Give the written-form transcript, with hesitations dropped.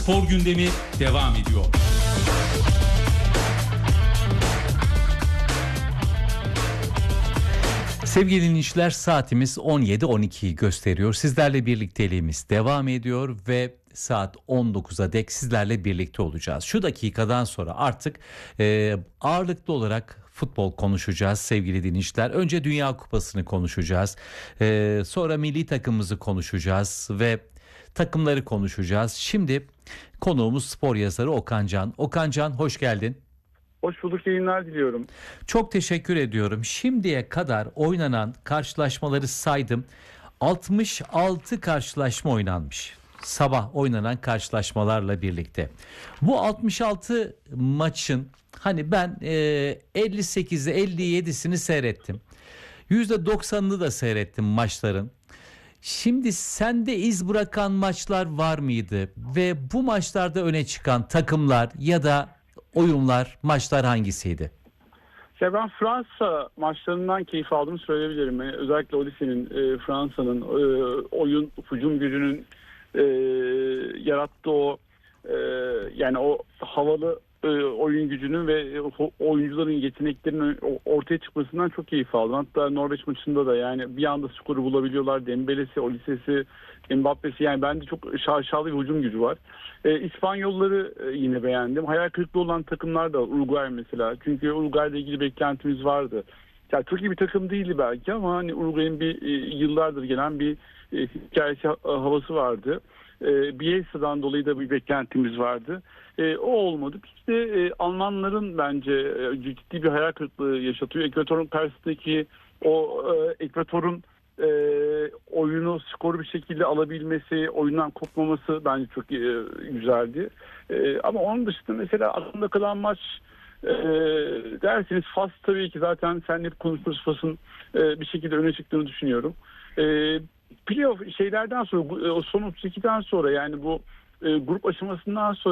Spor gündemi devam ediyor. Sevgili dinleyiciler, saatimiz 17.12'yi gösteriyor. Sizlerle birlikteliğimiz devam ediyor ve saat 19'a dek sizlerle birlikte olacağız. Şu dakikadan sonra artık ağırlıklı olarak futbol konuşacağız sevgili dinleyiciler. Önce Dünya Kupası'nı konuşacağız. Sonra milli takımımızı konuşacağız ve takımları konuşacağız. Şimdi konuğumuz spor yazarı Okan Can. Okan Can, hoş geldin. Hoş bulduk, yayınlar diliyorum. Çok teşekkür ediyorum. Şimdiye kadar oynanan karşılaşmaları saydım. 66 karşılaşma oynanmış. Sabah oynanan karşılaşmalarla birlikte. Bu 66 maçın hani ben 58'i 57'sini seyrettim. %90'ını da seyrettim maçların. Şimdi sende iz bırakan maçlar var mıydı? Ve bu maçlarda öne çıkan takımlar ya da oyunlar, maçlar hangisiydi? Ya ben Fransa maçlarından keyif aldığımı söyleyebilirim. Yani özellikle Olysse'nin, Fransa'nın oyun, hücum gücünün yarattığı o yani o havalı oyun gücünün ve oyuncuların yeteneklerinin ortaya çıkmasından çok keyif aldım. Hatta Norveç maçında da yani bir anda skoru bulabiliyorlar. Dembele'si, Olysse'si, Mbappe'si, yani bende çok şaşalı bir hücum gücü var. İspanyolları yine beğendim. Hayal kırıklığı olan takımlar da Uruguay mesela. Çünkü Uruguay'la ilgili beklentimiz vardı. Yani çok iyi bir takım değildi belki ama hani Uruguay'ın bir yıllardır gelen bir hikayesi, havası vardı. Bielsa'dan dolayı da bir beklentimiz vardı. O olmadı. İşte Almanların bence ciddi bir hayal kırıklığı yaşatıyor. Ekvator'un karşısındaki o Ekvator'un oyunu, skoru bir şekilde alabilmesi, oyundan kopmaması bence çok güzeldi. Ama onun dışında mesela aklımda kalan maç derseniz Fas, tabii ki zaten seninle hep konuştuğumuz Fas'ın bir şekilde öne çıktığını düşünüyorum. Playoff şeylerden sonra, o son 32'den sonra, yani bu grup aşamasından sonra